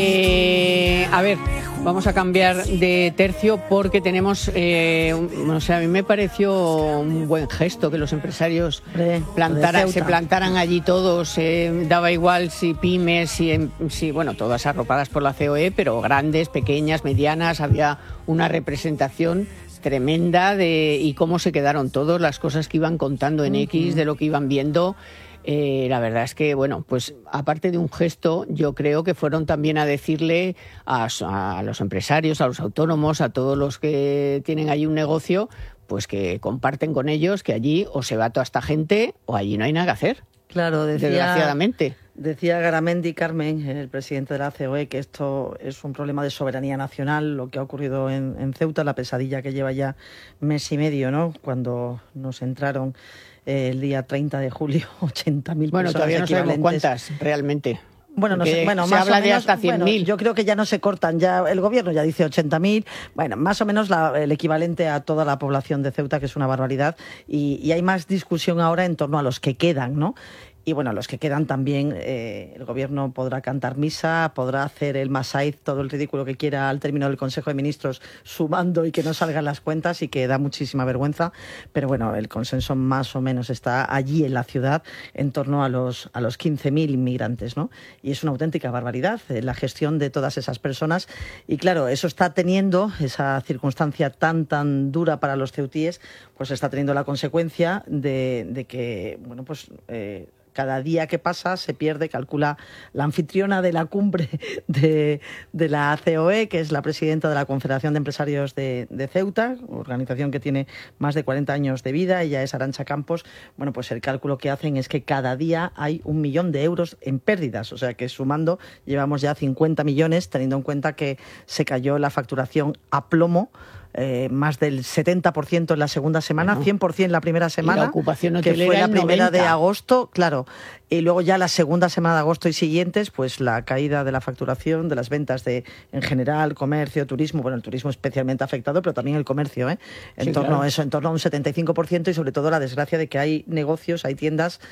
A ver, vamos a cambiar de tercio porque tenemos, a mí me pareció un buen gesto que los empresarios se plantaran allí todos, daba igual si pymes, bueno, todas arropadas por la COE, pero grandes, pequeñas, medianas, había una representación tremenda y cómo se quedaron todos, las cosas que iban contando en X, de lo que iban viendo. La verdad es que, bueno, pues aparte de un gesto, yo creo que fueron también a decirle a los empresarios, a los autónomos, a todos los que tienen allí un negocio, pues que comparten con ellos que allí o se va toda esta gente o allí no hay nada que hacer. Claro, desgraciadamente. Decía Garamendi Carmen, el presidente de la COE, que esto es un problema de soberanía nacional, lo que ha ocurrido en Ceuta, la pesadilla que lleva ya mes y medio, ¿no? Cuando nos entraron el día 30 de julio 80.000 personas. Bueno, todavía no sabemos cuántas realmente. Bueno, no sé, se más habla o menos, de hasta 100.000. Yo creo que ya no se cortan, ya el gobierno ya dice 80.000, bueno, más o menos el equivalente a toda la población de Ceuta, que es una barbaridad, y hay más discusión ahora en torno a los que quedan, ¿no? Y bueno, los que quedan también, el gobierno podrá cantar misa, podrá hacer el masaiz, todo el ridículo que quiera al término del Consejo de Ministros, sumando y que no salgan las cuentas y que da muchísima vergüenza. Pero bueno, el consenso más o menos está allí en la ciudad en torno a los 15.000 inmigrantes, ¿no? Y es una auténtica barbaridad la gestión de todas esas personas. Y claro, eso está teniendo, esa circunstancia tan dura para los ceutíes, pues está teniendo la consecuencia de que, bueno, pues cada día que pasa se pierde, calcula la anfitriona de la cumbre de la COE, que es la presidenta de la Confederación de Empresarios de Ceuta, organización que tiene más de 40 años de vida. Ella es Arantxa Campos. Bueno, pues el cálculo que hacen es que cada día hay 1 millón de euros en pérdidas, o sea que sumando llevamos ya 50 millones, teniendo en cuenta que se cayó la facturación a plomo, más del 70% en la segunda semana, 100% en la primera semana, la ocupación que fue la primera 90. de agosto, claro, y luego ya la segunda semana de agosto y siguientes, pues la caída de la facturación, de las ventas en general, comercio, turismo, bueno, el turismo especialmente afectado, pero también el comercio, en torno a un 75%, y sobre todo la desgracia de que hay negocios, hay tiendas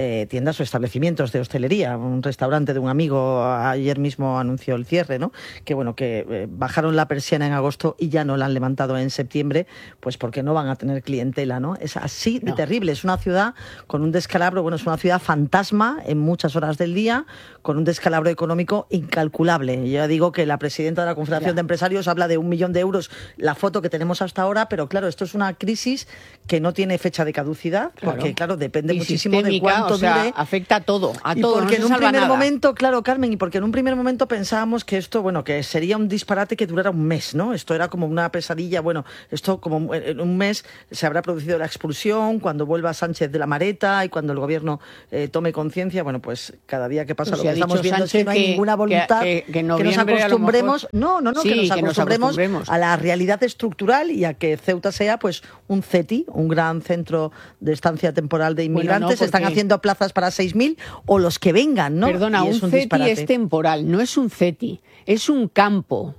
o establecimientos de hostelería. Un restaurante de un amigo ayer mismo anunció el cierre, ¿no? Que bueno, que bajaron la persiana en agosto y ya no la han levantado en septiembre, pues porque no van a tener clientela, ¿no? Es así de terrible. Es una ciudad con un descalabro, bueno, es una ciudad fantasma en muchas horas del día, con un descalabro económico incalculable. Yo ya digo que la presidenta de la Confederación de Empresarios habla de 1 millón de euros, la foto que tenemos hasta ahora, pero claro, esto es una crisis que no tiene fecha de caducidad, porque claro, depende muchísimo de cuánto dure. Afecta a todo, y todo. Porque no en un primer nada. momento, claro, Carmen, y porque en un primer momento pensábamos que esto, bueno, que sería un disparate que durara un mes, ¿no? Esto era como una pesadilla. Bueno, esto como en un mes se habrá producido la expulsión, cuando vuelva Sánchez de la Mareta y cuando el gobierno tome conciencia. Bueno, pues cada día que pasa, pues lo que estamos viendo Sánchez es que no hay ninguna voluntad que nos acostumbremos, que nos acostumbremos a la realidad estructural y a que Ceuta sea pues un CETI, un gran centro de estancia temporal de inmigrantes. Bueno, están haciendo plazas para 6.000 o los que vengan, ¿no? Perdona, un CETI disparate. Es temporal, no es un CETI. Es un campo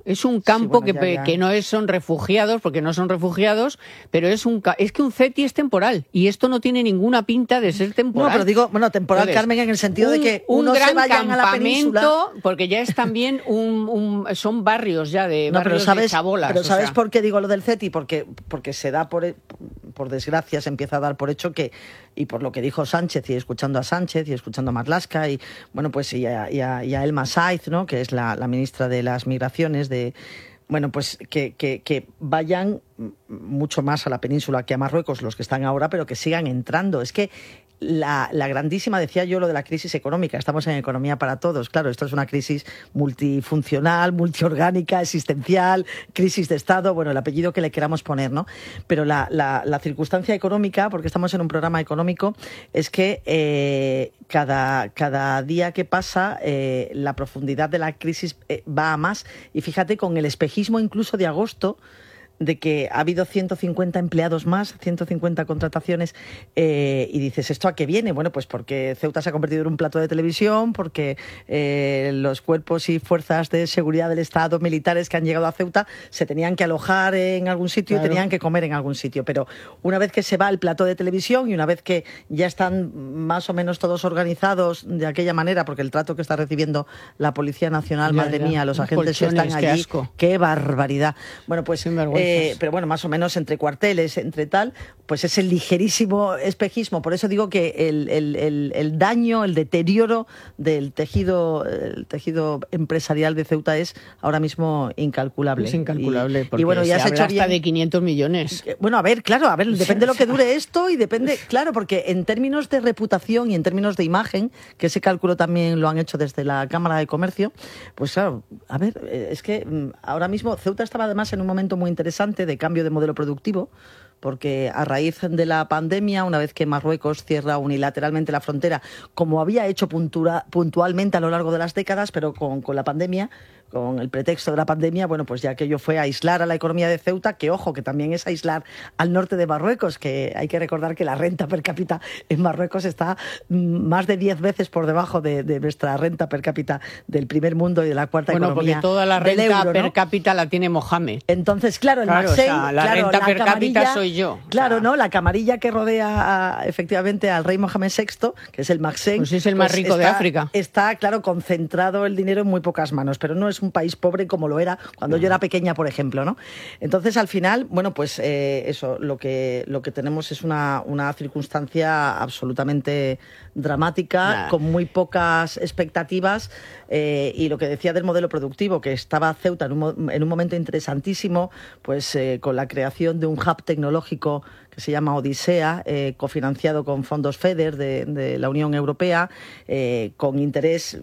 que no son refugiados, porque no son refugiados, pero es que un CETI es temporal y esto no tiene ninguna pinta de ser temporal. No, pero digo, bueno, temporal, entonces, Carmen, en el sentido de que uno se vayan a la península, porque ya es también son barrios ya de chabolas. Pero ¿sabes por qué digo lo del CETI? Porque se da por desgracia, se empieza a dar por hecho que, y por lo que dijo Sánchez, y escuchando a Sánchez y escuchando a Marlaska y bueno, pues y a Elma Saiz, ¿no? Que es la ministra de las Migraciones, bueno, pues que vayan mucho más a la península que a Marruecos los que están ahora, pero que sigan entrando. Es que la grandísima, decía yo, lo de la crisis económica. Estamos en economía para todos. Claro, esto es una crisis multifuncional, multiorgánica, existencial, crisis de Estado, bueno, el apellido que le queramos poner, ¿no? Pero la circunstancia económica, porque estamos en un programa económico, es que cada día que pasa la profundidad de la crisis va a más. Y fíjate, con el espejismo incluso de agosto, de que ha habido 150 empleados más, 150 contrataciones, y dices, ¿esto a qué viene? Bueno, pues porque Ceuta se ha convertido en un plato de televisión, porque los cuerpos y fuerzas de seguridad del Estado, militares que han llegado a Ceuta, se tenían que alojar en algún sitio y tenían que comer en algún sitio. Pero una vez que se va el plato de televisión y una vez que ya están más o menos todos organizados de aquella manera, porque el trato que está recibiendo la Policía Nacional, madre mía, los agentes que están allí, qué barbaridad. Bueno, pues, pero bueno, más o menos entre cuarteles, entre tal, pues es el ligerísimo espejismo. Por eso digo que el daño, el deterioro del tejido empresarial de Ceuta es ahora mismo incalculable. Es incalculable, porque bueno, ya se habla hasta de 500 millones. Bueno, a ver, depende de lo que dure esto y depende, claro, porque en términos de reputación y en términos de imagen, que ese cálculo también lo han hecho desde la Cámara de Comercio, pues claro, a ver, es que ahora mismo Ceuta estaba además en un momento muy interesante de cambio de modelo productivo, porque a raíz de la pandemia, una vez que Marruecos cierra unilateralmente la frontera, como había hecho puntualmente a lo largo de las décadas, pero con la pandemia, con el pretexto de la pandemia, bueno, pues ya aquello fue aislar a la economía de Ceuta, que ojo, que también es aislar al norte de Marruecos, que hay que recordar que la renta per cápita en Marruecos está más de 10 veces por debajo de nuestra renta per cápita del primer mundo y de la cuarta economía. Bueno, porque toda la renta euro, ¿no? per cápita la tiene Mohamed. Entonces, claro, el Maxey, o sea, la renta per cápita soy yo. Claro, ¿no? La camarilla que rodea efectivamente al rey Mohamed VI, que es el Maxey. Pues es el más rico de África. Está, claro, concentrado el dinero en muy pocas manos, pero no es un país pobre como lo era cuando yo era pequeña, por ejemplo, ¿no? Entonces, al final, bueno, pues eso, lo que tenemos es una circunstancia absolutamente dramática, con muy pocas expectativas, y lo que decía del modelo productivo, que estaba Ceuta en un momento interesantísimo, pues con la creación de un hub tecnológico que se llama Odisea, cofinanciado con fondos FEDER de la Unión Europea, con interés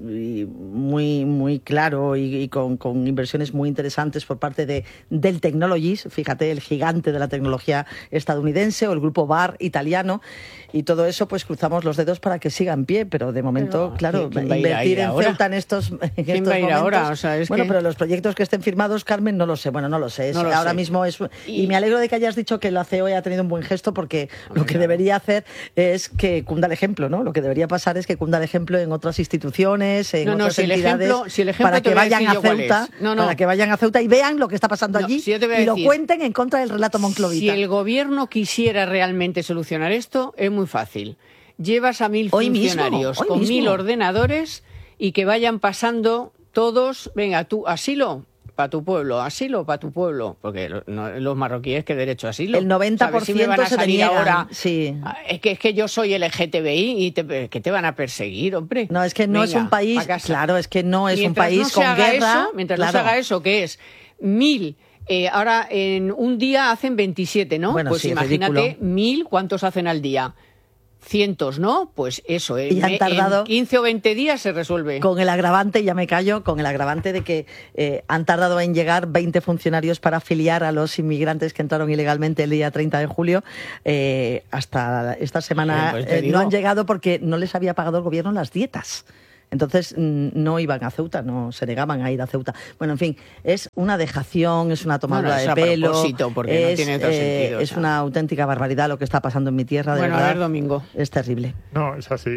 muy, muy claro y con inversiones muy interesantes por parte de Dell Technologies, fíjate, el gigante de la tecnología estadounidense, o el grupo BAR italiano, y todo eso pues cruzamos los dedos para que siga en pie, pero de momento, claro, invertir en Ceuta en estos ¿Quién va a ir momentos, ahora? O sea, bueno, pero los proyectos que estén firmados, Carmen, no lo sé, ahora mismo es... Y me alegro de que hayas dicho que la COE ha tenido un buen gesto, porque lo que debería hacer es que cunda el ejemplo, ¿no? Lo que debería pasar es que cunda el ejemplo en otras instituciones, en otras entidades, para que vayan a Ceuta, para que vayan a Ceuta y vean lo que está pasando allí y lo cuenten en contra del relato monclovita. Si el gobierno quisiera realmente solucionar esto, es muy fácil. Llevas a 1000 funcionarios con 1000 ordenadores y que vayan pasando todos, venga, tú, asilo para tu pueblo, asilo para tu pueblo, porque los marroquíes, ¿qué derecho a asilo? El 90% si me van a se salir deniegan, ahora. Sí. Es que yo soy LGTBI y que te van a perseguir, hombre. No, es que no es un país, claro, es que no es un país con guerra. Mientras no se haga eso, que es 1000, ahora en un día hacen 27, ¿no? Bueno, pues sí, imagínate, 1000, ¿cuántos hacen al día? Cientos, ¿no? Pues eso, y han tardado, en 15 o 20 días se resuelve. Con el agravante, ya me callo, con el agravante de que han tardado en llegar 20 funcionarios para afiliar a los inmigrantes que entraron ilegalmente el día 30 de julio. Hasta esta semana no han llegado porque no les había pagado el gobierno las dietas. Entonces no iban a Ceuta, no se negaban a ir a Ceuta. Bueno, en fin, es una dejación, es una tomadura de pelo, porque no tiene otro sentido, es una auténtica barbaridad lo que está pasando en mi tierra, de verdad. A ver, Domingo. Es terrible. No, es así.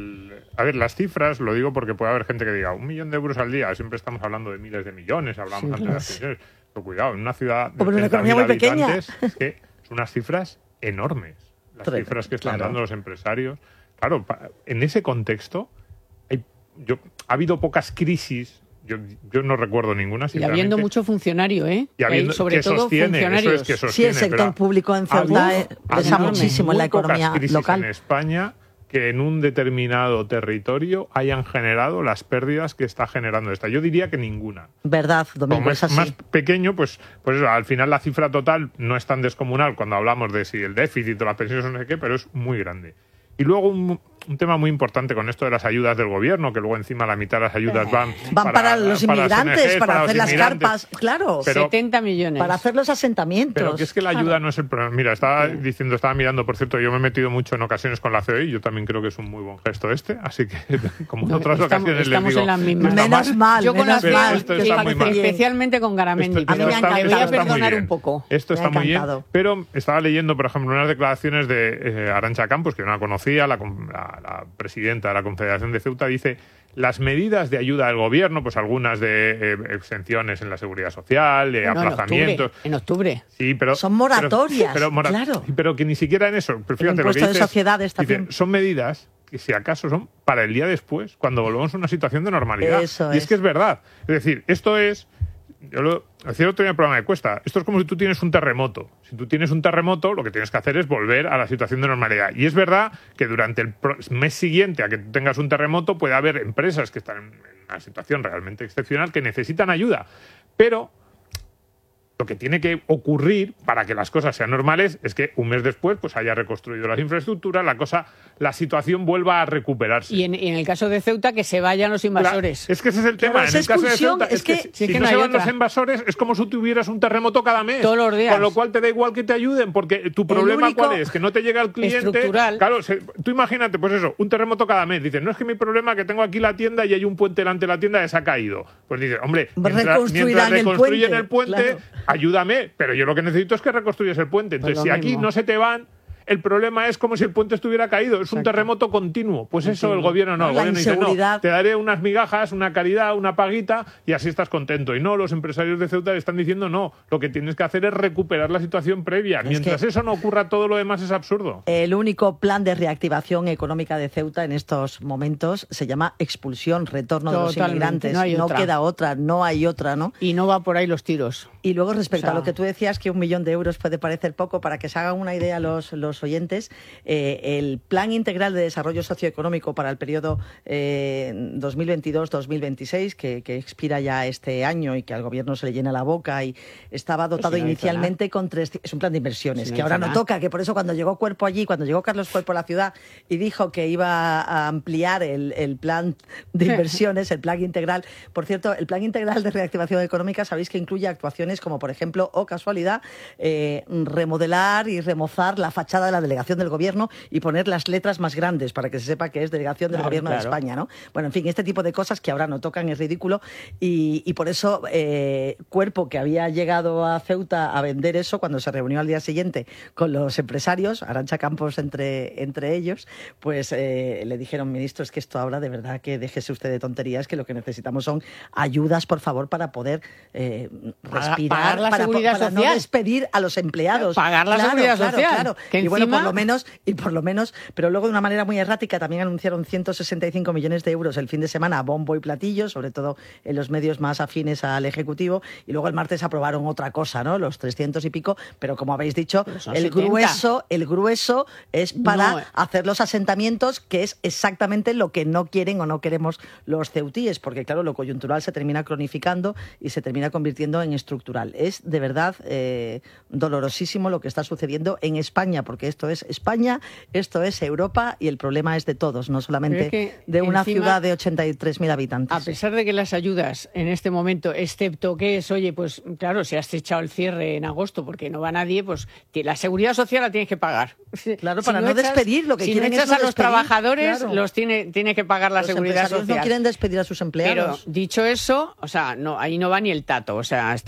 A ver, las cifras, lo digo porque puede haber gente que diga 1 millón de euros al día, siempre estamos hablando de miles de millones, hablamos antes de las pensiones. Pero cuidado, en una ciudad de 30.000 habitantes, es que son unas cifras enormes. Las cifras que están dando los empresarios. Claro, en ese contexto, ha habido pocas crisis, yo no recuerdo ninguna, sinceramente. Y habiendo mucho funcionario, ¿eh? Y habiendo, sobre todo funcionarios. Eso es que sostiene, sí, el sector público en Ceuta pesa muchísimo en la economía local. En España que en un determinado territorio hayan generado las pérdidas que está generando esta. Yo diría que ninguna. Verdad, Domingo, como es así. Más pequeño, pues eso, al final la cifra total no es tan descomunal cuando hablamos de si el déficit o las pensiones o no sé qué, pero es muy grande. Y luego un tema muy importante con esto de las ayudas del gobierno, que luego encima la mitad de las ayudas van para los inmigrantes, para hacer las carpas, claro. Pero, 70 millones. Para hacer los asentamientos. Pero que es que la ayuda no es el problema. Mira, estaba mirando, por cierto, yo me he metido mucho en ocasiones con la COE, yo también creo que es un muy buen gesto así que como en otras ocasiones les digo... Estamos en las mismas. Menos mal, yo con menos mal. Especialmente con Garamendi, pero me voy a perdonar un poco. Esto está muy bien, pero estaba leyendo, por ejemplo, unas declaraciones de Arantxa Campos, que yo no la conocía, la presidenta de la Confederación de Ceuta, dice: las medidas de ayuda del gobierno, pues algunas de exenciones en la seguridad social, de aplazamientos... En octubre. Sí, pero... Son moratorias, claro. Pero que ni siquiera en eso... Pero fíjate, el impuesto lo que de sociedades también. Dice, son medidas que si acaso son para el día después, cuando volvamos a una situación de normalidad. Eso y es que es verdad. Es decir, esto es... Yo lo decía otro día en el programa de Cuesta. Esto es como si tú tienes un terremoto. Si tú tienes un terremoto, lo que tienes que hacer es volver a la situación de normalidad. Y es verdad que durante el mes siguiente a que tú tengas un terremoto puede haber empresas que están en una situación realmente excepcional que necesitan ayuda. Pero lo que tiene que ocurrir para que las cosas sean normales es que un mes después pues haya reconstruido las infraestructuras, la situación vuelva a recuperarse. Y en el caso de Ceuta, que se vayan los invasores. Es que ese es el tema. En el caso de Ceuta, es que si no se van los invasores, es como si tuvieras un terremoto cada mes. Todos los días. Con lo cual te da igual que te ayuden, porque tu problema ¿cuál es? Que no te llega el cliente. Estructural. Claro, tú imagínate, pues eso, un terremoto cada mes. Dices, no es que mi problema es que tengo aquí la tienda y hay un puente delante de la tienda que se ha caído. Pues dices, hombre, mientras reconstruyen el puente, ayúdame, pero yo lo que necesito es que reconstruyas el puente. Entonces, si aquí no se te van, el problema es como si el puente estuviera caído. Es un terremoto continuo. Pues eso el gobierno no. El gobierno dice, no, te daré unas migajas, una caridad, una paguita y así estás contento. Y no, los empresarios de Ceuta le están diciendo no. Lo que tienes que hacer es recuperar la situación previa. Mientras eso no ocurra, todo lo demás es absurdo. El único plan de reactivación económica de Ceuta en estos momentos se llama expulsión, retorno de los inmigrantes. No queda otra, no hay otra, ¿no? Y no va por ahí los tiros. Y luego respecto a lo que tú decías, que 1 millón de euros puede parecer poco, para que se hagan una idea los oyentes, el Plan Integral de Desarrollo Socioeconómico para el periodo 2022-2026, que expira ya este año y que al gobierno se le llena la boca, y estaba dotado inicialmente con 300... Es un plan de inversiones, que ahora no toca, que por eso cuando llegó Cuerpo allí, cuando llegó Carlos Cuerpo a la ciudad y dijo que iba a ampliar el plan de inversiones, el Plan Integral. Por cierto, el Plan Integral de Reactivación Económica, sabéis que incluye actuaciones como, por ejemplo, o casualidad, remodelar y remozar la fachada de la delegación del gobierno y poner las letras más grandes para que se sepa que es delegación del gobierno de España, ¿no? Bueno, en fin, este tipo de cosas que ahora no tocan es ridículo, y por eso Cuerpo, que había llegado a Ceuta a vender eso, cuando se reunió al día siguiente con los empresarios, Arantxa Campos entre ellos, pues le dijeron, ministro, es que esto ahora de verdad que déjese usted de tonterías, que lo que necesitamos son ayudas, por favor, para poder respirar, la seguridad social, no despedir a los empleados. Pagar la seguridad social. Claro. Que y encima... bueno, por lo menos, pero luego de una manera muy errática también anunciaron 165 millones de euros el fin de semana a bombo y platillo, sobre todo en los medios más afines al Ejecutivo, y luego el martes aprobaron otra cosa, ¿no? Los 300 y pico, pero como habéis dicho, el grueso es para hacer los asentamientos, que es exactamente lo que no quieren o no queremos los ceutíes, porque claro, lo coyuntural se termina cronificando y se termina convirtiendo en estructural. Es de verdad dolorosísimo lo que está sucediendo en España, porque esto es España, esto es Europa, y el problema es de todos, no solamente de una ciudad de 83.000 habitantes. A pesar de que las ayudas en este momento, excepto que es, oye, pues claro, si has echado el cierre en agosto porque no va nadie, pues la seguridad social la tienes que pagar. Claro, para no despedir, lo que quieren es no a los trabajadores, los tiene que pagar la seguridad social. Los empresarios no quieren despedir a sus empleados. Pero dicho eso, o sea, no, ahí no va ni el tato, o sea,